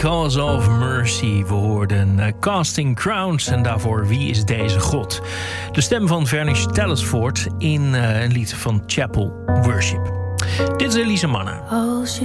Cause of Mercy. We hoorden Casting Crowns en daarvoor Wie is deze God? De stem van Vernice Telesford in een lied van Chapel Worship. Dit is Elise Manne.